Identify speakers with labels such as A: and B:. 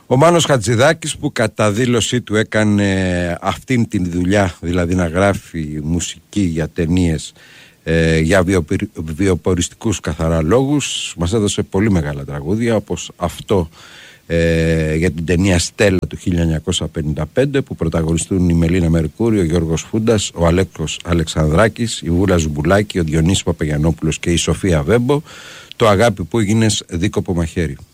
A: Ο Μάνος Χατζηδάκης, που κατά δήλωσή του έκανε αυτήν την δουλειά, δηλαδή να γράφει μουσική για ταινίες για βιοποριστικούς καθαρά λόγους, μας έδωσε πολύ μεγάλα τραγούδια, όπως αυτό για την ταινία Στέλλα του 1955, που πρωταγωνιστούν η Μελίνα Μερκούρη, ο Γιώργος Φούντας, ο Αλέκος Αλεξανδράκης, η Βούλα Ζουμπουλάκη, ο Διονύσης Παπαγιαννόπουλος και η Σοφία Βέμπο. Το αγάπη που έγινες δίκοπο μαχαίρι.